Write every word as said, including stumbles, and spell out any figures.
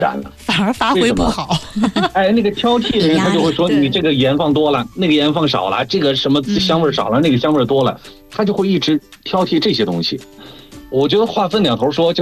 然了， 反而发挥不好。 哎，那个挑剔的人他就会说你这个盐放多了，那个盐放少了，这个什么香味少了，嗯、那个香味多了，他就会一直挑剔这些东西。我觉得话分两头说，就